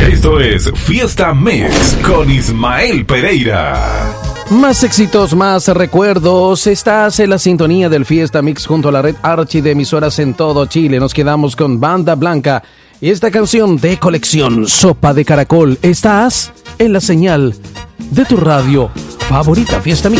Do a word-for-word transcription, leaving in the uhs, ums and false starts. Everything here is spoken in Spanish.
Esto es Fiesta Mix con Ismael Pereira. Más éxitos, más recuerdos. Estás en la sintonía del Fiesta Mix junto a la red Archi de emisoras en todo Chile. Nos quedamos con Banda Blanca y esta canción de colección, Sopa de Caracol. Estás en la señal de tu radio favorita, Fiesta Mix.